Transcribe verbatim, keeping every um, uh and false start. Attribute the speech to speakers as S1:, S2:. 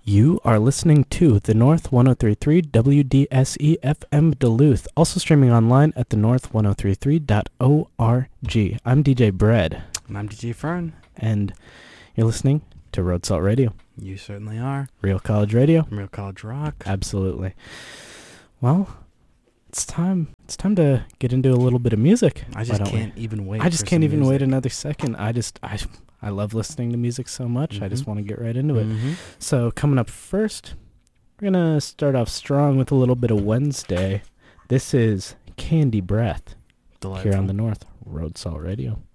S1: You are listening to the North one oh three point three W D S E F M Duluth, also streaming online at the north ten thirty-three dot org. I'm D J Bread.
S2: And I'm D J Fern.
S1: And you're listening to Road Salt Radio.
S2: You certainly are.
S1: Real College Radio.
S2: Real College Rock.
S1: Absolutely. Well, it's time. It's time to get into a little bit of music.
S2: I just can't
S1: we?
S2: even wait.
S1: I just can't even
S2: music.
S1: wait another second. I just I I love listening to music so much.
S2: Mm-hmm.
S1: I just want to get right into it.
S2: Mm-hmm.
S1: So coming up first, we're gonna start off strong with a little bit of Wednesday. This is Candy Breath
S2: Delightful.
S1: here on the North Road Salt Radio.